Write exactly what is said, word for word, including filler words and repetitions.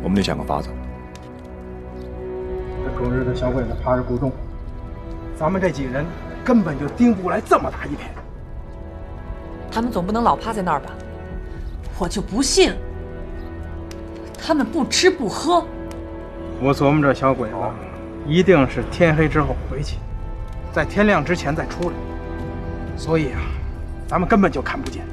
我们得想个法子。 这狗日的小鬼子趴着不动，咱们这几人根本就盯不过来这么大一片。 他们总不能老趴在那儿吧？ 我就不信，他们不吃不喝。 我琢磨这小鬼子一定是天黑之后回去，在天亮之前再出来，所以啊，咱们根本就看不见。